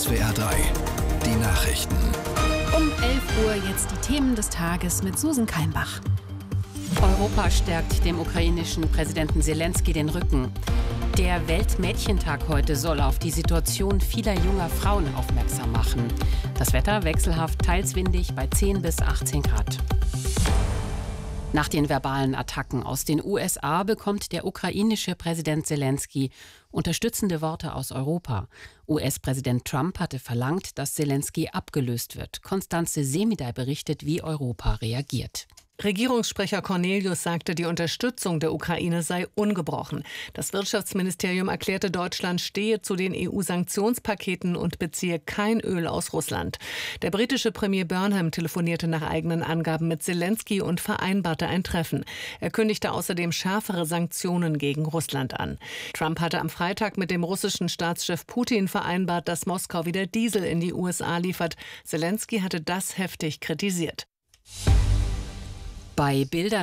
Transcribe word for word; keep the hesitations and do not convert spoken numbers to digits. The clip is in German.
S W R drei, die Nachrichten. Um elf Uhr jetzt die Themen des Tages mit Susan Keimbach. Europa stärkt dem ukrainischen Präsidenten Selenskyj den Rücken. Der Weltmädchentag heute soll auf die Situation vieler junger Frauen aufmerksam machen. Das Wetter wechselhaft, teils windig bei zehn bis achtzehn Grad. Nach den verbalen Attacken aus den U S A bekommt der ukrainische Präsident Selenskyj unterstützende Worte aus Europa. U S-Präsident Trump hatte verlangt, dass Selenskyj abgelöst wird. Constanze Semidey berichtet, wie Europa reagiert. Regierungssprecher Cornelius sagte, die Unterstützung der Ukraine sei ungebrochen. Das Wirtschaftsministerium erklärte, Deutschland stehe zu den E U-Sanktionspaketen und beziehe kein Öl aus Russland. Der britische Premier Burnham telefonierte nach eigenen Angaben mit Selenskyj und vereinbarte ein Treffen. Er kündigte außerdem schärfere Sanktionen gegen Russland an. Trump hatte am Freitag mit dem russischen Staatschef Putin vereinbart, dass Moskau wieder Diesel in die U S A liefert. Selenskyj hatte das heftig kritisiert. Bei Bildern